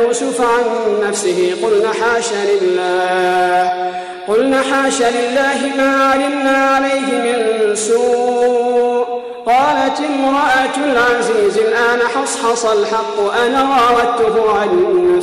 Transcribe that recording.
يوسف عن نفسه قلنا حاش لله ما علمنا عليه من سوء. قالت امرأة العزيز الآن حصحص الحق أنا راودته عن